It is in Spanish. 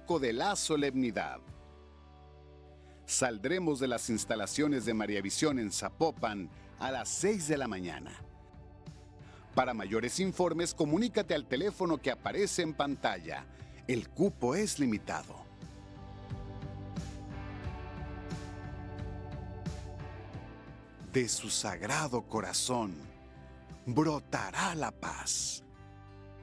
foco de la solemnidad. Saldremos de las instalaciones de Mariavisión en Zapopan a las 6 de la mañana. Para mayores informes, comunícate al teléfono que aparece en pantalla. El cupo es limitado. De su sagrado corazón brotará la paz.